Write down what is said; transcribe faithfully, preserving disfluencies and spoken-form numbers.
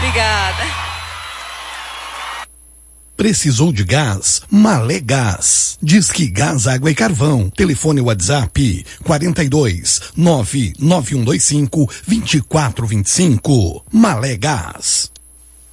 Obrigada. Precisou de gás? Malé Gás. Disque Gás, Água e Carvão. Telefone WhatsApp quarenta e dois, nove nove um dois cinco, vinte e quatro vinte e cinco. Malé Gás.